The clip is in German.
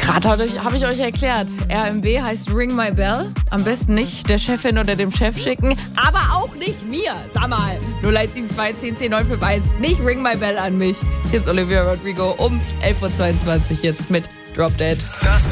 Gerade habe ich euch erklärt, RMB heißt Ring My Bell. Am besten nicht der Chefin oder dem Chef schicken, aber auch nicht mir. Sag mal, 0172 10 10 951, nicht Ring My Bell an mich. Hier ist Olivia Rodrigo um 11.22 Uhr jetzt mit Drop Dead. Das